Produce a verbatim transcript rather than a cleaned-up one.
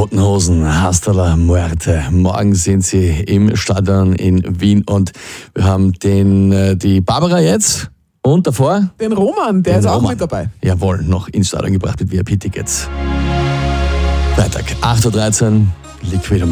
Toten Hosen, Hasta la Muerte. Morgen sind sie im Stadion in Wien und wir haben den, die Barbara jetzt und davor den Roman, der den ist auch Roman. mit dabei. Jawohl, noch ins Stadion gebracht mit V I P-Tickets. Freitag, acht Uhr dreizehn, Liquid